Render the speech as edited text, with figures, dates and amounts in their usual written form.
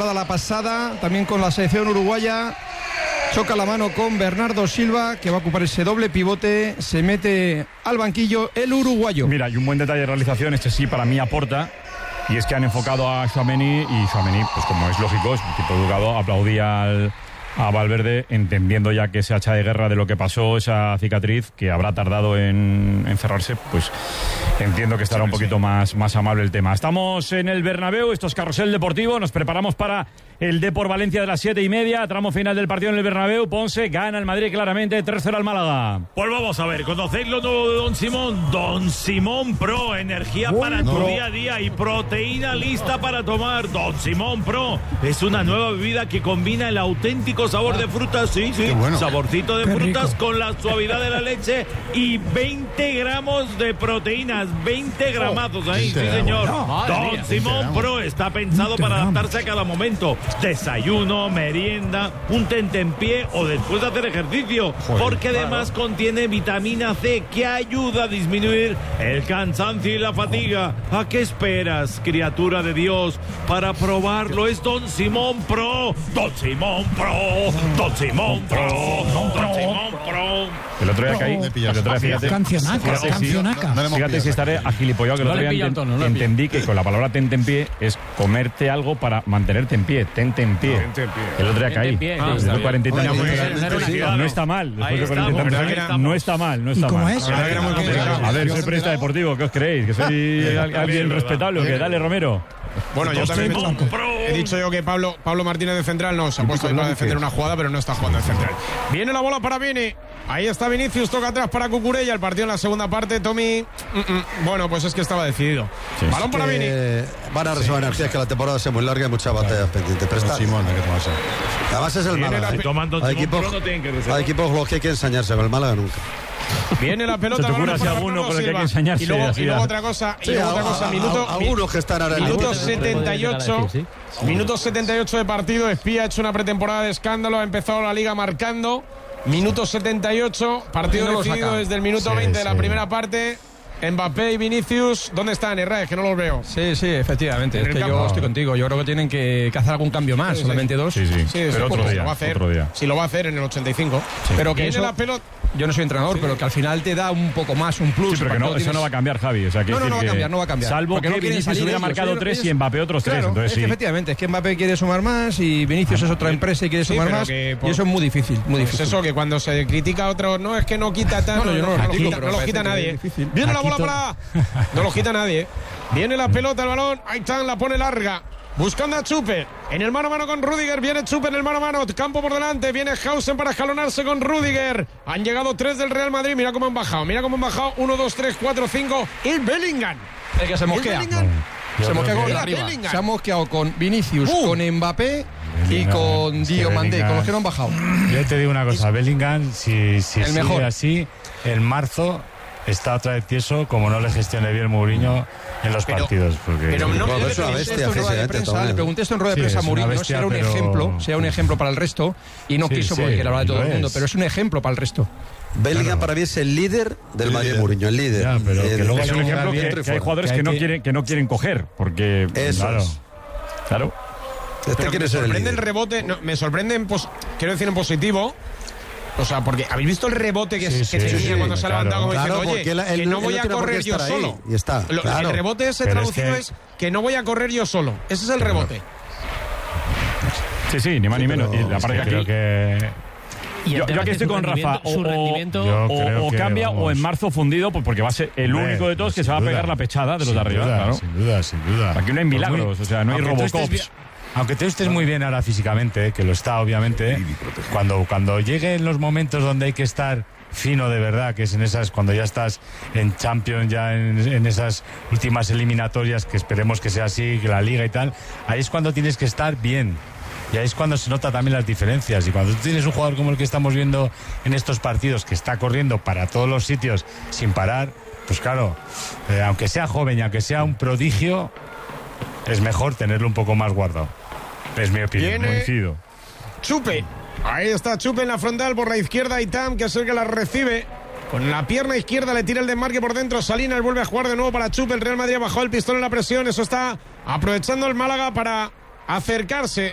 temporada la pasada, también con la selección uruguaya. Choca la mano con Bernardo Silva, que va a ocupar ese doble pivote. Se mete al banquillo el uruguayo. Mira, y un buen detalle de realización, este sí para mí aporta, y es que han enfocado a Tchouaméni, y Tchouaméni, pues como es lógico, es un tipo educado, aplaudía a Valverde, entendiendo ya que se hacha de guerra de lo que pasó, esa cicatriz que habrá tardado en cerrarse, pues entiendo que estará un poquito más amable el tema. Estamos en el Bernabéu, esto es Carrusel Deportivo, nos preparamos para el Depor Valencia de las 7:30, tramo final del partido en el Bernabéu. Ponce gana el Madrid claramente, 3-0 al Málaga. Pues vamos a ver, ¿conocéis lo nuevo de Don Simón? Don Simón Pro, energía para tu día a día y proteína lista para tomar. Don Simón Pro es una nueva bebida que combina el auténtico sabor de frutas, sí, bueno. Saborcito de frutas con la suavidad de la leche y 20 gramos de proteínas, 20 gramazos ahí, sí señor. Don Simón Pro está pensado para adaptarse a cada momento. Desayuno, merienda, un tentempié o después de hacer ejercicio, porque además contiene vitamina C que ayuda a disminuir el cansancio y la fatiga. ¿A qué esperas, criatura de Dios, para probarlo? Es Don Simón Pro, Don Simón Pro, Don Simón Pro, Don Simón Pro. El otro día caí, fíjate si estaré agilipollado, que el otro día entendí que con la palabra tentempié es comerte algo para mantenerte en pie. Tentempié. El otro día caí. Después de 40 y tantos minutos. No está mal. Después de 40 y tantos minutos. No está mal. No está mal. A ver, soy periodista deportivo. ¿Qué os creéis? ¿Que soy alguien respetable o qué? Dale, Romero. Bueno, yo también he dicho yo que Pablo Martínez de central no se ha puesto para defender una jugada, pero no está jugando de central. Viene la bola para Vini. Ahí está Vinicius, toca atrás para Cucurella. El partido en la segunda parte, Tommy. Bueno, pues es que estaba decidido. Balón para Vini. Van a reservar energías, que la temporada sea muy larga y muchas batallas pendientes. Pero está. Además es el Málaga. Hay equipos los que hay que ensañarse, pero el Málaga nunca. Viene la pelota. ¿Se te ocurre alguno con el que hay que ensañarse? Y luego otra cosa. Algunos que están ahora en el minuto 78. Minuto 78 de partido. Espía ha hecho una pretemporada de escándalo. Ha empezado la liga marcando. Minuto 78. Partido decidido desde el minuto 20 de la primera parte. Mbappé y Vinicius, ¿dónde están, Herrera? Que no los veo. Sí, efectivamente. Es que yo estoy contigo. Yo creo que tienen que hacer algún cambio más, solamente dos. Sí, pero otro día. Si lo va a hacer en el 85. Sí. Pero que viene la pelota. Yo no soy entrenador, pero que al final te da un poco más, un plus. Sí, pero que no, eso no va a cambiar, Javi. O sea, no va a cambiar. Salvo que Vinicius hubiera marcado 3 y Mbappé otros 3. Entonces es que efectivamente, es que Mbappé quiere sumar más y Vinicius es otra empresa y quiere sumar más. Y eso es muy difícil. Es eso, que cuando se critica a otro, no, es que no quita tanto. No lo quita nadie. Viene la bola para... No lo quita nadie. Viene la pelota, el balón. Ahí está, la pone larga. Buscando a Chupe. En el mano a mano con Rüdiger. Viene Chupe en el mano a mano. Campo por delante. Viene Hausen para escalonarse con Rüdiger. Han llegado 3 del Real Madrid. Mira cómo han bajado. 1, 2, 3, 4, 5. Y Bellingham. El que se mosquea. Se ha mosqueado con Vinicius, con Mbappé y con Diomandé, con los que no han bajado. Yo te digo una cosa. Bellingham, si sigue mejor así, en marzo está otra vez tieso, como no le gestione bien Mourinho en los partidos. Pero no es una bestia, le pregunté esto en rueda de prensa a Mourinho, será un ejemplo para el resto, y no quiso porque era hablar de todo el mundo, pero es un ejemplo para el resto. Bellingham para mí es el líder del Madrid Mourinho, el líder. Ya, pero que luego es un ejemplo que hay jugadores que no quieren coger, porque claro. Me sorprende el rebote, me sorprende, quiero decir en positivo. O sea, porque ¿habéis visto el rebote que tenía cuando se ha levantado como diciendo, oye, que no voy a correr yo solo? Y está, el rebote ese traducido es que no voy a correr yo solo. Ese es el rebote. Sí, ni más ni menos. Y la parte creo que... Yo aquí estoy con Rafa, o cambia o en marzo fundido, porque va a ser el único de todos que se va a pegar la pechada de los de arriba, claro. Sin duda. Aquí no hay milagros, o sea, no hay Robocops. Aunque tú estés muy bien ahora físicamente, que lo está obviamente, cuando lleguen los momentos donde hay que estar fino de verdad, que es en esas, cuando ya estás en Champions, ya en esas últimas eliminatorias, que esperemos que sea así, que la Liga y tal, ahí es cuando tienes que estar bien. Y ahí es cuando se nota también las diferencias. Y cuando tú tienes un jugador como el que estamos viendo en estos partidos, que está corriendo para todos los sitios sin parar, pues claro, aunque sea joven y aunque sea un prodigio, es mejor tenerlo un poco más guardado. Es mi opinión. Coincido. Chupe. Ahí está Chupe en la frontal por la izquierda. Itam, que es el que la recibe. Con la pierna izquierda le tira el desmarque por dentro. Salinas vuelve a jugar de nuevo para Chupe. El Real Madrid ha bajado el pistón en la presión. Eso está aprovechando el Málaga para acercarse